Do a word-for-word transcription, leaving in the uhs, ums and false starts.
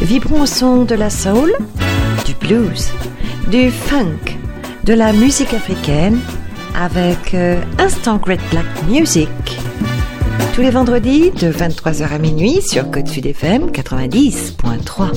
Vibrons au son de la soul, du blues, du funk, de la musique africaine avec euh, Instant Great Black Music. Tous les vendredis de vingt-trois heures à minuit sur Code Sud F M quatre-vingt-dix point trois.